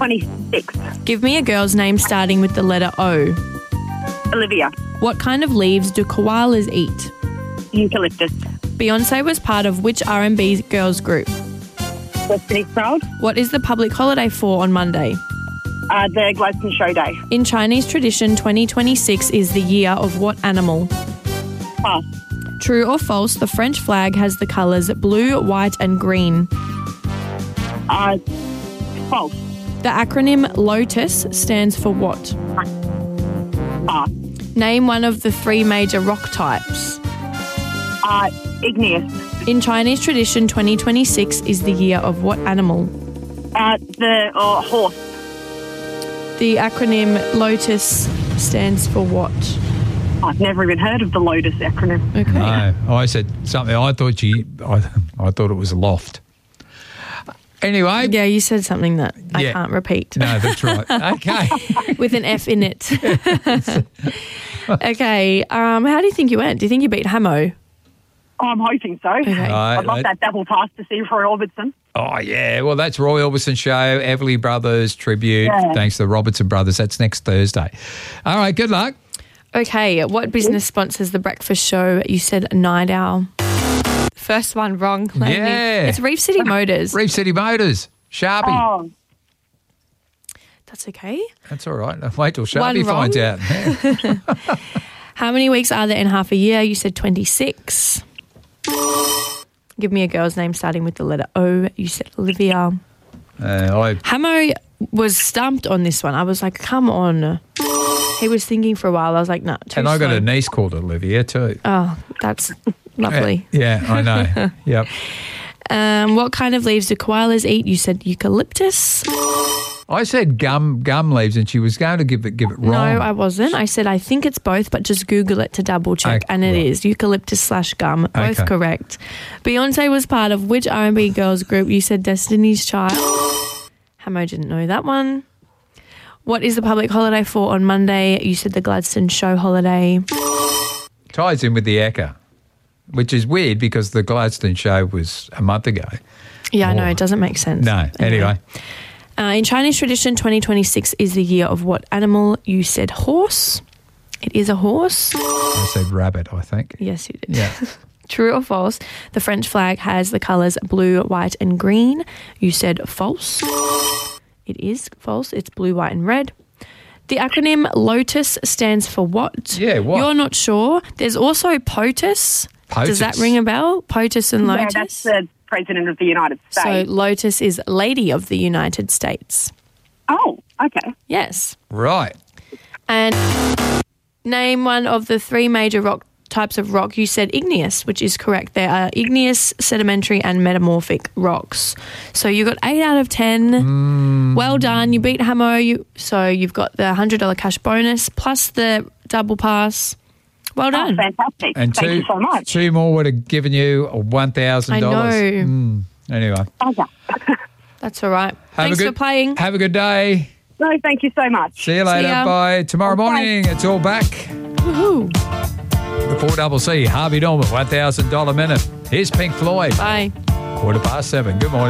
26. Give me a girl's name starting with the letter O. Olivia. What kind of leaves do koalas eat? Eucalyptus. Beyonce was part of which R&B girls group? Destiny's Child. What is the public holiday for on Monday? The Gladstone Show Day. In Chinese tradition, 2026 is the year of what animal? Pass. True or false, the French flag has the colours blue, white and green. False. The acronym LOTUS stands for what? Pass. Name one of the three major rock types. Igneous. In Chinese tradition, 2026 is the year of what animal? The horse. The acronym LOTUS stands for what? I've never even heard of the Lotus acronym. Okay. No, I said something. I thought it was loft. Anyway. Yeah, you said something that I can't repeat. No, that's right. Okay. With an F in it. Okay. How do you think you went? Do you think you beat Hamo? I'm hoping so. Okay. I'd love that double pass to see Roy Orbison. Oh, yeah. Well, that's Roy Orbison Show, Everly Brothers tribute. Yeah. Thanks to the Robertson Brothers. That's next Thursday. All right, good luck. Okay. What business sponsors the breakfast show? You said Night Owl. First one wrong. Lainey. Yeah. It's Reef City Motors. Reef City Motors. Sharpie. Oh, That's okay. That's all right. Wait till One Sharpie wrong. finds out. Yeah. How many weeks are there in half a year? You said 26. Give me a girl's name starting with the letter O. You said Olivia. Hamo was stumped on this one. I was like, come on. He was thinking for a while. I was like, no, too And I got slow. a niece called Olivia too. Oh, that's lovely. Yeah, I know. Yep. What kind of leaves do koalas eat? You said eucalyptus. I said gum leaves, and she was going to give it wrong. No, I wasn't. I said I think it's both, but just Google it to double check, Okay, and it right. is eucalyptus/gum. Both Okay. correct. Beyonce was part of which R&B girls group? You said Destiny's Child. Hamo didn't know that one. What is the public holiday for on Monday? You said the Gladstone Show holiday. Ties in with the Ekka, which is weird because the Gladstone Show was a month ago. Yeah, I know. It doesn't make sense. No, anyway. In Chinese tradition, 2026 is the year of what animal? You said horse. It is a horse. I said rabbit, I think. Yes, you did. Yeah. True or false? The French flag has the colours blue, white and green. You said false. It is false. It's blue, white and red. The acronym LOTUS stands for what? Yeah, what? You're not sure. There's also POTUS. Does that POTUS. ring a bell? POTUS and yeah, LOTUS? that's the President of the United So States. LOTUS is Lady of the United States. Oh, okay. Yes. Right. And name one of the three major types of rock. You said igneous, which is correct. There are igneous, sedimentary and metamorphic rocks. So you got 8 out of 10. Well done. You beat Hamo. So you've got the $100 cash bonus plus the double pass. Well Oh, done. fantastic. And Thank you so much. two more would have given you $1,000. I know. Anyway. Okay. That's all right. Have Thanks a for playing. Have a good day. No, thank you so much. See you later. ya. Bye. Tomorrow Bye. morning, it's all back. Woohoo. The 4CC, Harvey Norman, $1,000 minute. Here's Pink Floyd. Bye. 7:15. Good morning.